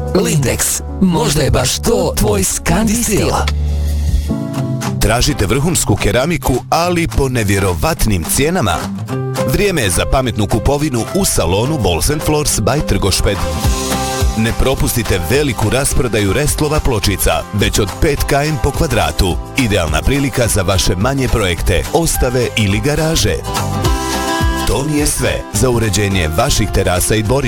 Lindex, možda je baš to tvoj Scandi stil. Tražite vrhunsku keramiku, ali po nevjerovatnim cijenama? Vrijeme je za pametnu kupovinu u salonu Balls & Floors by Trgošped. Ne propustite veliku rasprodaju Restlova pločica, već od 5 km po kvadratu. Idealna prilika za vaše manje projekte, ostave ili garaže. To nije sve za uređenje vaših terasa i dvorišta.